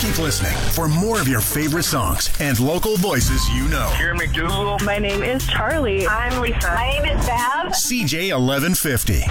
Keep listening for more of your favorite songs and local voices you know. Karen McDougal. My name is Charlie. I'm Lisa. My name is Bev. CJ 1150.